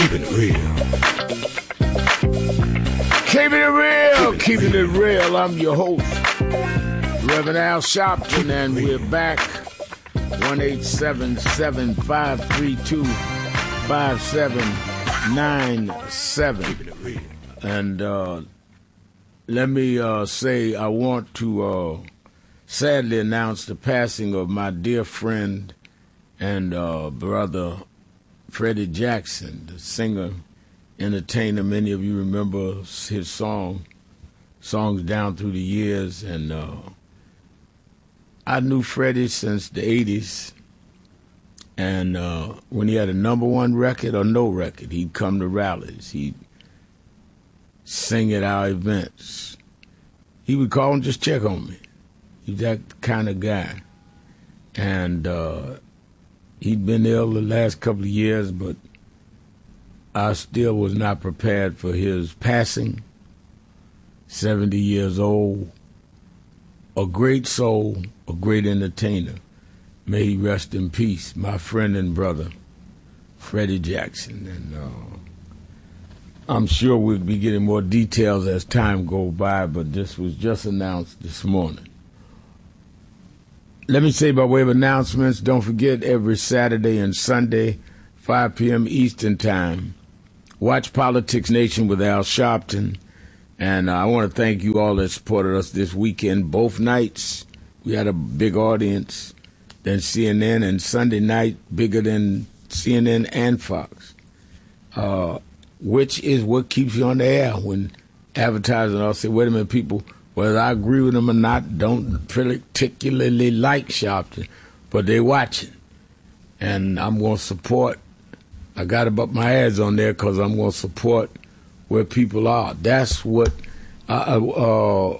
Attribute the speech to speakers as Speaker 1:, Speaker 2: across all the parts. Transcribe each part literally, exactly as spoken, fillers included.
Speaker 1: Keeping it real. Keeping it real. Keeping it real. I'm your host, Reverend Al Sharpton, and we're back. one eight seven seven, five three two, five seven nine seven. And uh, let me uh, say I want to uh, sadly announce the passing of my dear friend and uh, brother, Freddie Jackson, the singer, entertainer. Many of you remember his song, songs down through the years. And uh, I knew Freddie since the eighties. And uh, when he had a number one record or no record, he'd come to rallies. He'd sing at our events. He would call and just check on me. He's that kind of guy. And uh, he'd been ill the last couple of years, but I still was not prepared for his passing. seventy years old, a great soul, a great entertainer. May he rest in peace, my friend and brother, Freddie Jackson. And uh, I'm sure we'll be getting more details as time goes by, but this was just announced this morning. Let me say by way of announcements, don't forget every Saturday and Sunday, five p.m. Eastern Time, watch Politics Nation with Al Sharpton. And uh, I want to thank you all that supported us this weekend. Both nights, we had a big audience than C N N, and Sunday night, bigger than C N N and Fox, uh, which is what keeps you on the air when advertising. I'll say, wait a minute, people, whether I agree with them or not, don't particularly like Sharpton, but they watching. And I'm going to support. I got about my ads on there because I'm going to support where people are. That's what I, uh,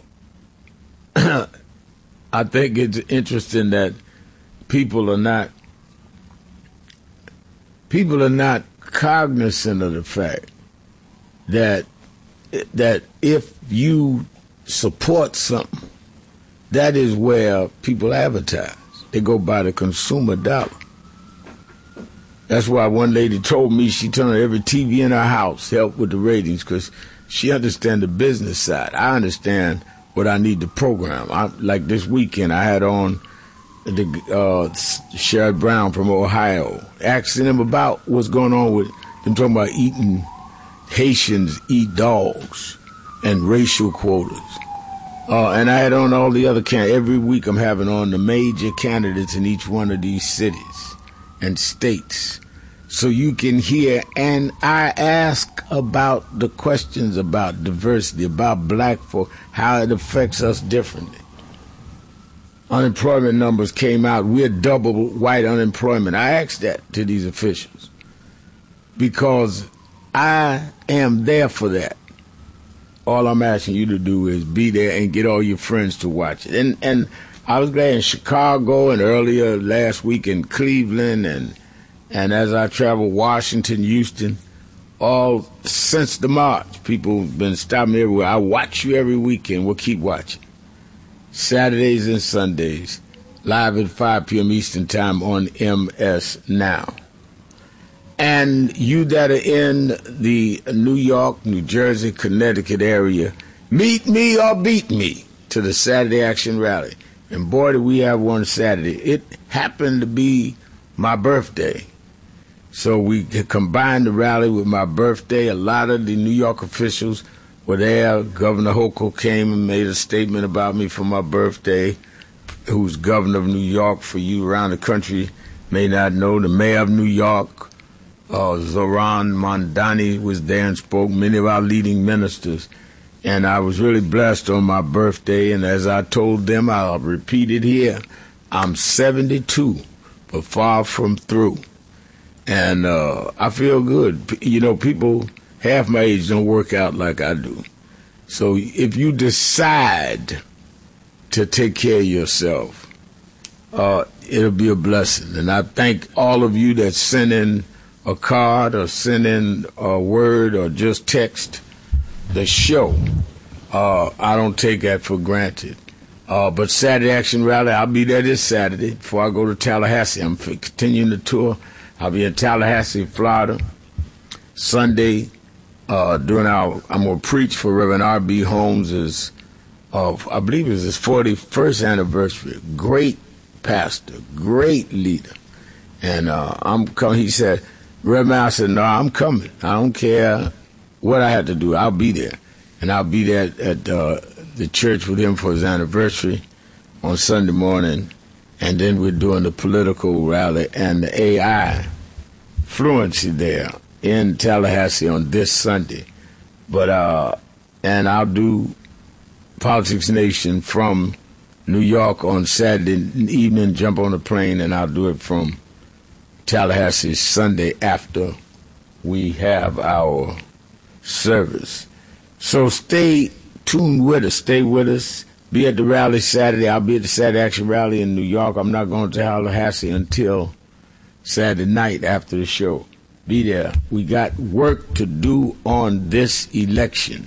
Speaker 1: I think it's interesting that people are not people are not cognizant of the fact that that if you support something, that is where people advertise. They go by the consumer dollar. That's why one lady told me she turned on every T V in her house help with the ratings because she understands the business side. I understand what I need to program. I, like this weekend, I had on the uh, Sherrod Brown from Ohio, asking him about what's going on with them talking about eating, Haitians eat dogs and racial quotas. Uh, and I had on all the other candidates. Every week I'm having on the major candidates in each one of these cities and states so you can hear. And I ask about the questions about diversity, about black folk, how it affects us differently. Unemployment numbers came out. We're double white unemployment. I asked that to these officials because I am there for that. All I'm asking you to do is be there and get all your friends to watch it. And and I was glad in Chicago and earlier last week in Cleveland and and as I traveled Washington, Houston, all since the march, people have been stopping me everywhere. I watch you every weekend. We'll keep watching. Saturdays and Sundays, live at five p.m. Eastern Time on M S Now. And you that are in the New York, New Jersey, Connecticut area, meet me or beat me to the Saturday Action Rally. And boy, did we have one Saturday. It happened to be my birthday. So we combined the rally with my birthday. A lot of the New York officials were there. Governor Hochul came and made a statement about me for my birthday, who's governor of New York. For you around the country may not know, the mayor of New York, uh, Zohran Mamdani, was there and spoke, many of our leading ministers. And I was really blessed on my birthday. And as I told them, I'll repeat it here, I'm seventy-two, but far from through. And uh, I feel good. You know, people half my age don't work out like I do. So if you decide to take care of yourself, uh, it'll be a blessing. And I thank all of you that sent in a card or sent in a word or just text the show. Uh, I don't take that for granted. Uh, but Saturday Action Rally, I'll be there this Saturday before I go to Tallahassee. I'm continuing the tour. I'll be in Tallahassee, Florida. Sunday, uh, during our, I'm going to preach for Reverend R B Holmes' of, I believe it's his forty-first anniversary. Great pastor, great leader. And uh, I'm coming. He said, Reverend, I said, no, I'm coming. I don't care what I have to do. I'll be there. And I'll be there at, at uh, the church with him for his anniversary on Sunday morning. And then we're doing the political rally and the A I fluency there in Tallahassee on this Sunday. But, uh, and I'll do Politics Nation from New York on Saturday evening, jump on a plane, and I'll do it from Tallahassee Sunday after we have our service. So stay tuned with us. Stay with us. Be at the rally Saturday. I'll be at the Saturday Action Rally in New York. I'm not going to Tallahassee until Saturday night after the show. Be there. We got work to do on this election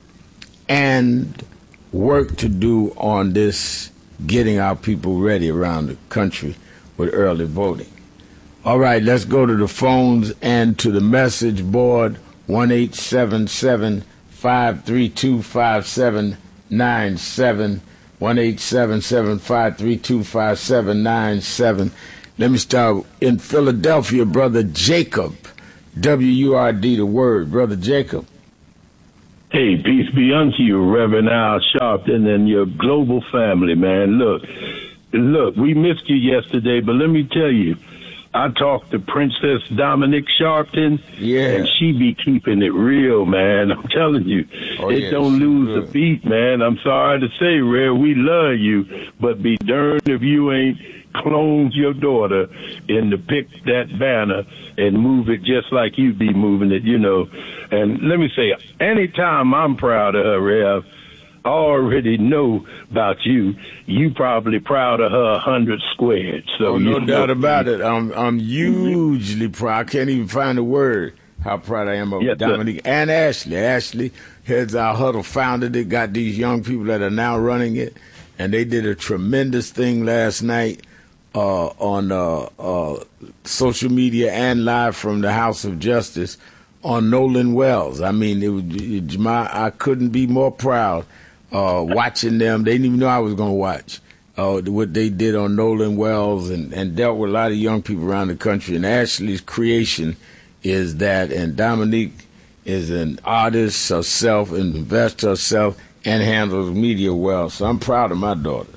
Speaker 1: and work to do on this getting our people ready around the country with early voting. All right, let's go to the phones and to the message board, one eight seven seven, five three two, five seven nine seven, one eight seven seven, five three two, five seven nine seven. Let me start in Philadelphia, Brother Jacob, W U R D, the word. Brother Jacob.
Speaker 2: Hey, peace be unto you, Reverend Al Sharpton and your global family, man. Look, look, we missed you yesterday, but let me tell you, I talked to Princess Dominique Sharpton,
Speaker 1: yeah,
Speaker 2: and she be keeping it real, man. I'm telling you,
Speaker 1: oh,
Speaker 2: it
Speaker 1: yeah,
Speaker 2: don't lose
Speaker 1: good.
Speaker 2: a beat, man. I'm sorry to say, Rare, we love you, but be darned if you ain't cloned your daughter and to pick that banner and move it just like you be moving it, you know. And let me say, anytime I'm proud of her, Rev, I already know about you. You probably proud of her a hundred squared. So
Speaker 1: oh, no
Speaker 2: you
Speaker 1: doubt
Speaker 2: know.
Speaker 1: about it. I'm I'm hugely proud. I can't even find a word how proud I am of
Speaker 2: yes,
Speaker 1: Dominique
Speaker 2: sir.
Speaker 1: and Ashley. Ashley has our huddle founded it, got these young people that are now running it, and they did a tremendous thing last night uh, on uh, uh, social media and live from the House of Justice on Nolan Wells. I mean, it was, it, my, I couldn't be more proud. Uh, watching them, they didn't even know I was going to watch uh, what they did on Nolan Wells and, and dealt with a lot of young people around the country. And Ashley's creation is that, and Dominique is an artist herself, an investor herself, and handles media well. So I'm proud of my daughters.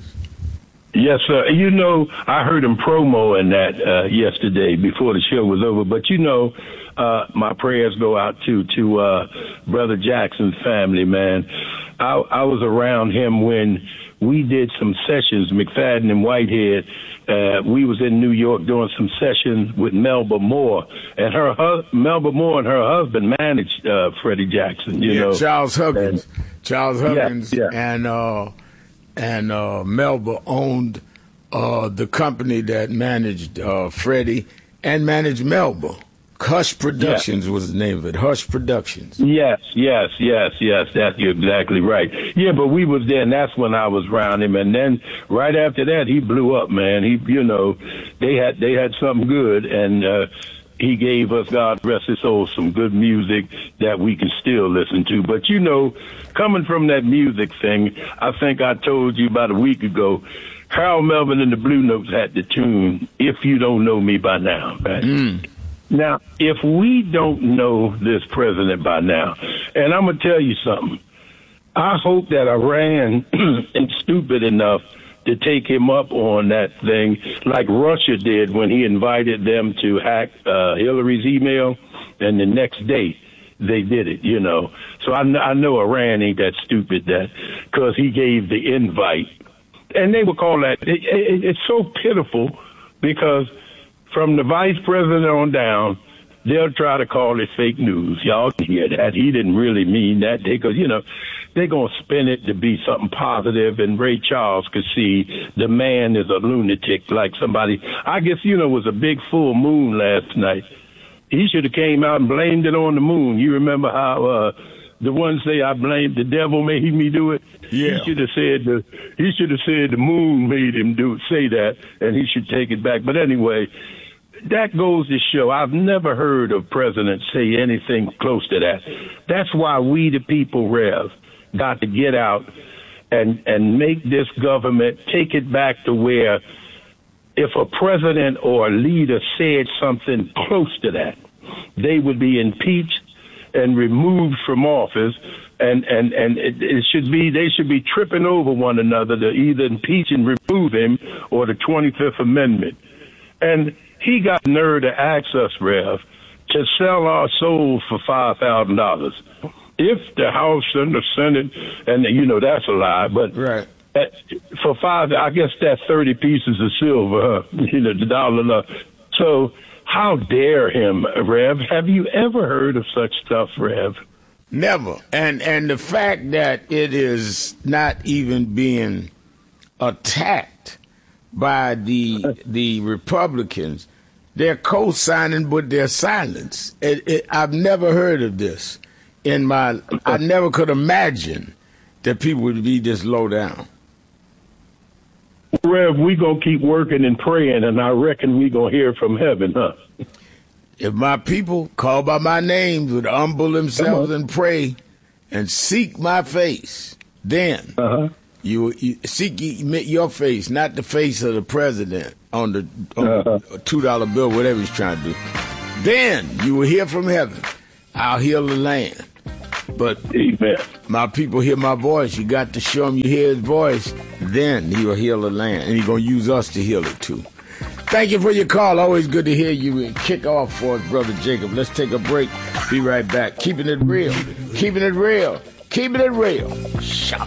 Speaker 2: Yes, sir. You know, I heard him promoing that uh, yesterday before the show was over. But, you know, uh, my prayers go out to, to uh, Brother Jackson's family, man. I, I was around him when we did some sessions, McFadden and Whitehead. Uh, we was in New York doing some sessions with Melba Moore, and her hu- Melba Moore and her husband managed uh, Freddie Jackson. You
Speaker 1: yeah,
Speaker 2: know,
Speaker 1: Charles Huggins,
Speaker 2: and,
Speaker 1: Charles Huggins,
Speaker 2: yeah, yeah.
Speaker 1: and uh, and uh, Melba owned uh, the company that managed uh, Freddie and managed Melba. Hush Productions yeah. was the name of it. Hush Productions.
Speaker 2: Yes, yes, yes, yes. That's you're exactly right. Yeah, but we was there, and that's when I was around him. And then right after that, he blew up, man. He, you know, they had they had something good, and uh, he gave us, God rest his soul, some good music that we can still listen to. But you know, coming from that music thing, I think I told you about a week ago. Harold Melvin and the Blue Notes had the tune "If You Don't Know Me By Now." Right?
Speaker 1: Mm.
Speaker 2: Now, if we don't know this president by now, and I'm going to tell you something, I hope that Iran is stupid enough to take him up on that thing like Russia did when he invited them to hack uh, Hillary's email, and the next day they did it, you know. So I, I know Iran ain't that stupid that because he gave the invite. And they would call that, it, it, it's so pitiful because from the vice president on down, they'll try to call it fake news. Y'all can hear that. He didn't really mean that. Because, you know, they're going to spin it to be something positive, and Ray Charles could see the man is a lunatic, like somebody, I guess, you know, it was a big full moon last night. He should have came out and blamed it on the moon. You remember how uh, the ones say, I blamed the devil made me do it?
Speaker 1: Yeah.
Speaker 2: He should have said the he should have said the moon made him do say that, and he should take it back. But anyway, that goes to show I've never heard a president say anything close to that. That's why we, the people, Rev, got to get out and and make this government take it back to where if a president or a leader said something close to that, they would be impeached and removed from office. And and and it, it should be they should be tripping over one another to either impeach and remove him or the twenty-fifth Amendment. And he got nerve to ask us, Rev, to sell our souls for five thousand dollars. If the House and the Senate, and you know that's a lie, but
Speaker 1: right.
Speaker 2: for five, I guess that's thirty pieces of silver, huh? You know, the dollar. So how dare him, Rev? Have you ever heard of such stuff, Rev?
Speaker 1: Never. And and the fact that it is not even being attacked by the the Republicans, they're co-signing, but they're silenced. It, it, I've never heard of this in my. I never could imagine that people would be this low down.
Speaker 2: Rev, we gonna keep working and praying, and I reckon we gonna hear from heaven, huh?
Speaker 1: If my people call by my name would humble themselves and pray and seek my face, then
Speaker 2: uh-huh.
Speaker 1: you, you seek your face, not the face of the president on the on uh-huh. two dollar bill, whatever he's trying to do. Then you will hear from heaven. I'll heal the land. But
Speaker 2: Amen.
Speaker 1: My people hear my voice. You got to show them you hear his voice. Then he will heal the land, and he's going to use us to heal it too. Thank you for your call. Always good to hear you. Kick off for us, Brother Jacob. Let's take a break. Be right back. Keeping it real. Keeping it real. Keeping it real. Shout.